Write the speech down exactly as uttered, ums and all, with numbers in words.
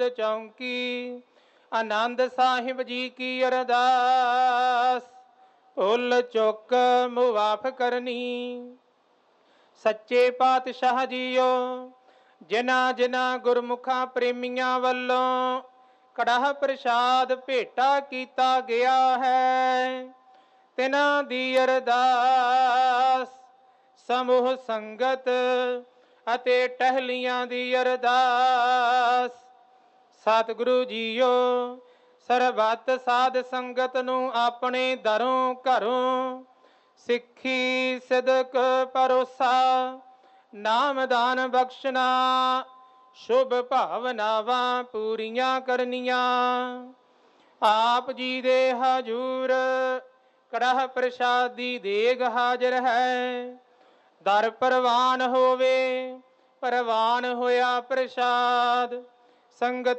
चौकी आनंद साहिब जी की अरदास भुल चुक मुआफ करनी। सच्चे पातशाह जीओ जिन्हां जिन्हां गुरमुखा प्रेमियां वल्लों कड़ाह प्रसाद भेटा कीता गया है तिन्हां दी अरदास समूह संगत अते टहलियां दी अरदास। सतगुरु जीओ सरबत साध संगत नूं अपने दरों घरों सिक्खी सिदक भरोसा नामदान बख्शना शुभ भावनावां पूरियां करनियां। आप जी दे हजूर कड़ाह प्रसादी देग हाजिर है दर परवान होवे परवान होया प्रसाद संगत